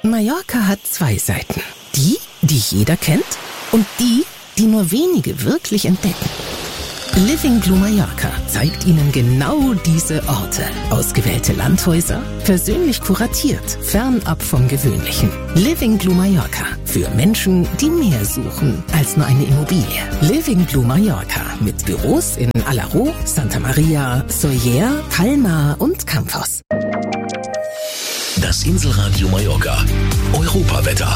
Mallorca hat zwei Seiten. Die jeder kennt und die nur wenige wirklich entdecken. Living Blue Mallorca zeigt Ihnen genau diese Orte. Ausgewählte Landhäuser, persönlich kuratiert, fernab vom Gewöhnlichen. Living Blue Mallorca. Für Menschen, die mehr suchen als nur eine Immobilie. Living Blue Mallorca mit Büros in Alaró, Santa Maria, Sóller, Palma und Campos. Das Inselradio Mallorca. Europawetter.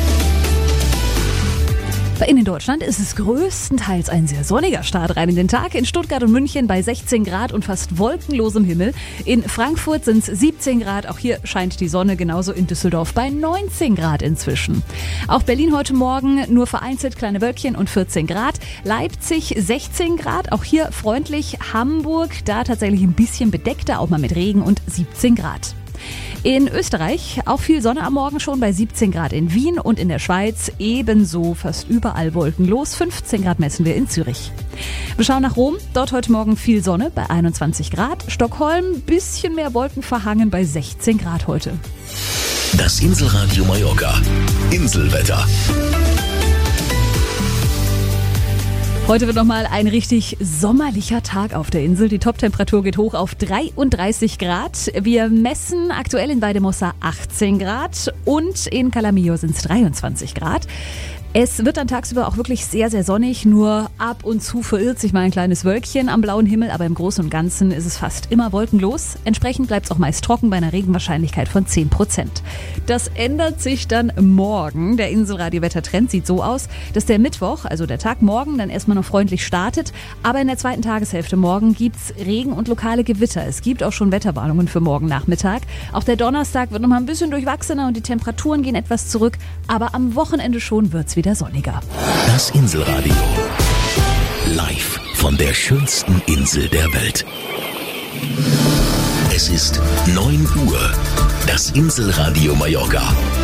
In Deutschland ist es größtenteils ein sehr sonniger Start rein in den Tag. In Stuttgart und München bei 16 Grad und fast wolkenlosem Himmel. In Frankfurt sind es 17 Grad. Auch hier scheint die Sonne, genauso in Düsseldorf bei 19 Grad inzwischen. Auch Berlin heute Morgen nur vereinzelt kleine Wölkchen und 14 Grad. Leipzig 16 Grad, auch hier freundlich. Hamburg, da tatsächlich ein bisschen bedeckter, auch mal mit Regen und 17 Grad. In Österreich auch viel Sonne am Morgen schon bei 17 Grad in Wien und in der Schweiz ebenso fast überall wolkenlos. 15 Grad messen wir in Zürich. Wir schauen nach Rom, dort heute Morgen viel Sonne bei 21 Grad. Stockholm bisschen mehr Wolken verhangen bei 16 Grad heute. Das Inselradio Mallorca. Inselwetter. Heute wird nochmal ein richtig sommerlicher Tag auf der Insel. Die Toptemperatur geht hoch auf 33 Grad. Wir messen aktuell in Valldemossa 18 Grad und in Calamillo sind es 23 Grad. Es wird dann tagsüber auch wirklich sehr, sehr sonnig. Nur ab und zu verirrt sich mal ein kleines Wölkchen am blauen Himmel. Aber im Großen und Ganzen ist es fast immer wolkenlos. Entsprechend bleibt es auch meist trocken bei einer Regenwahrscheinlichkeit von 10%. Das ändert sich dann morgen. Der Inselradio-Wettertrend sieht so aus, dass der Mittwoch, also der Tag morgen, dann erstmal noch freundlich startet. Aber in der zweiten Tageshälfte morgen gibt's Regen und lokale Gewitter. Es gibt auch schon Wetterwarnungen für morgen Nachmittag. Auch der Donnerstag wird noch mal ein bisschen durchwachsener und die Temperaturen gehen etwas zurück. Aber am Wochenende schon wird's wieder sonniger. Das Inselradio. Live von der schönsten Insel der Welt. Es ist 9 Uhr. Das Inselradio Mallorca.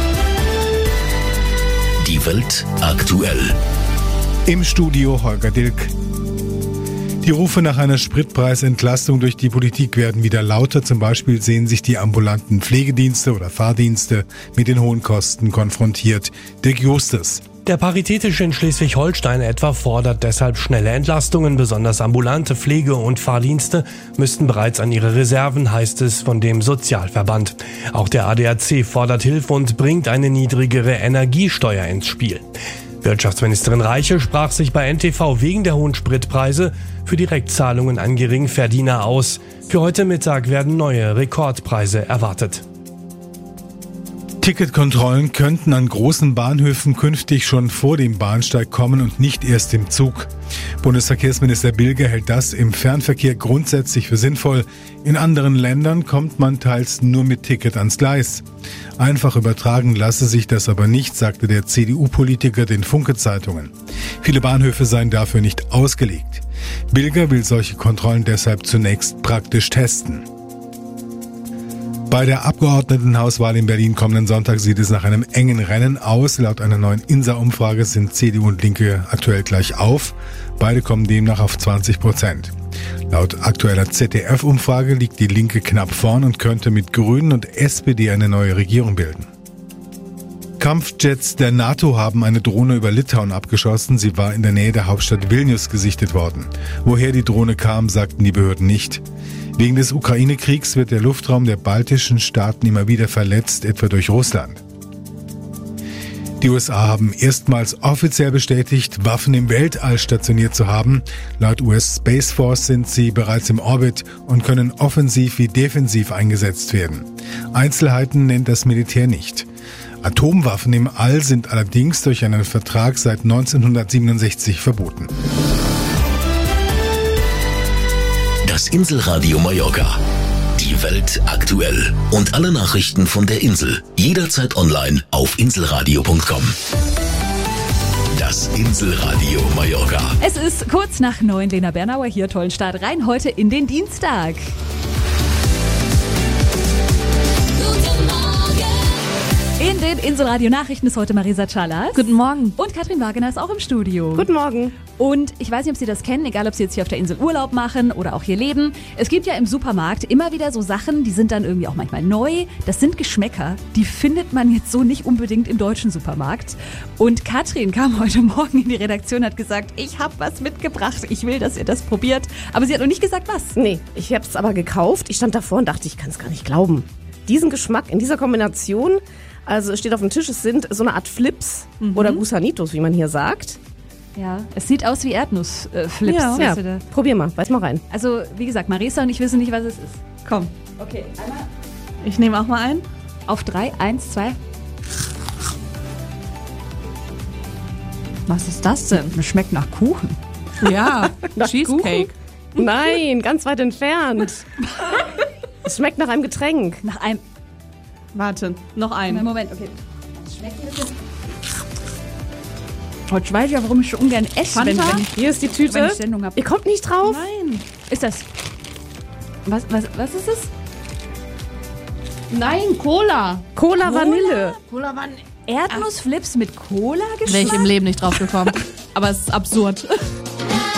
Die Welt aktuell. Im Studio Holger Dilk. Die Rufe nach einer Spritpreisentlastung durch die Politik werden wieder lauter. Zum Beispiel sehen sich die ambulanten Pflegedienste oder Fahrdienste mit den hohen Kosten konfrontiert. Dirk Justus. Der Paritätische in Schleswig-Holstein etwa fordert deshalb schnelle Entlastungen. Besonders ambulante Pflege- und Fahrdienste müssten bereits an ihre Reserven, heißt es von dem Sozialverband. Auch der ADAC fordert Hilfe und bringt eine niedrigere Energiesteuer ins Spiel. Wirtschaftsministerin Reiche sprach sich bei NTV wegen der hohen Spritpreise für Direktzahlungen an Geringverdiener aus. Für heute Mittag werden neue Rekordpreise erwartet. Ticketkontrollen könnten an großen Bahnhöfen künftig schon vor dem Bahnsteig kommen und nicht erst im Zug. Bundesverkehrsminister Bilger hält das im Fernverkehr grundsätzlich für sinnvoll. In anderen Ländern kommt man teils nur mit Ticket ans Gleis. Einfach übertragen lasse sich das aber nicht, sagte der CDU-Politiker den Funke-Zeitungen. Viele Bahnhöfe seien dafür nicht ausgelegt. Bilger will solche Kontrollen deshalb zunächst praktisch testen. Bei der Abgeordnetenhauswahl in Berlin kommenden Sonntag sieht es nach einem engen Rennen aus. Laut einer neuen INSA-Umfrage sind CDU und Linke aktuell gleich auf. Beide kommen demnach auf 20%. Laut aktueller ZDF-Umfrage liegt die Linke knapp vorn und könnte mit Grünen und SPD eine neue Regierung bilden. Kampfjets der NATO haben eine Drohne über Litauen abgeschossen. Sie war in der Nähe der Hauptstadt Vilnius gesichtet worden. Woher die Drohne kam, sagten die Behörden nicht. Wegen des Ukraine-Kriegs wird der Luftraum der baltischen Staaten immer wieder verletzt, etwa durch Russland. Die USA haben erstmals offiziell bestätigt, Waffen im Weltall stationiert zu haben. Laut US Space Force sind sie bereits im Orbit und können offensiv wie defensiv eingesetzt werden. Einzelheiten nennt das Militär nicht. Atomwaffen im All sind allerdings durch einen Vertrag seit 1967 verboten. Das Inselradio Mallorca. Die Welt aktuell. Und alle Nachrichten von der Insel. Jederzeit online auf inselradio.com. Das Inselradio Mallorca. Es ist kurz nach 9. Lena Bernauer hier. Tollen Start rein heute in den Dienstag. In den Inselradio Nachrichten ist heute Marisa Chalas. Guten Morgen. Und Katrin Wagener ist auch im Studio. Guten Morgen. Und ich weiß nicht, ob Sie das kennen, egal ob Sie jetzt hier auf der Insel Urlaub machen oder auch hier leben. Es gibt ja im Supermarkt immer wieder so Sachen, die sind dann irgendwie auch manchmal neu. Das sind Geschmäcker, die findet man jetzt so nicht unbedingt im deutschen Supermarkt. Und Katrin kam heute Morgen in die Redaktion und hat gesagt, ich habe was mitgebracht, ich will, dass ihr das probiert. Aber sie hat noch nicht gesagt, was. Nee, ich habe es aber gekauft. Ich stand davor und dachte, ich kann es gar nicht glauben. Diesen Geschmack in dieser Kombination, also es steht auf dem Tisch, es sind so eine Art Flips oder Gusanitos, wie man hier sagt. Ja, es sieht aus wie Erdnussflips. Ja, probier mal, beiß mal rein. Also, wie gesagt, Marisa und ich wissen nicht, was es ist. Komm. Okay, einmal Ich nehme auch mal ein. auf 3, 1, 2. Was ist das denn? Das schmeckt nach Kuchen. Ja, Nach Cheesecake. Nein, ganz weit entfernt. Es schmeckt nach einem Getränk. Nach einem... Warte, noch einen. Moment, okay. Das schmeckt ein bisschen... Heute weiß ich ja, warum ich so ungern esse, wenn ich... Hier ist die Wenn Tüte. ich Sendung hab. Ihr kommt nicht drauf? Nein. Ist das... Was ist es? Nein, Cola. Cola Vanille. Cola war Erdnussflips mit Cola-Geschmack? Wäre ich im Leben nicht drauf gekommen. Aber es ist absurd.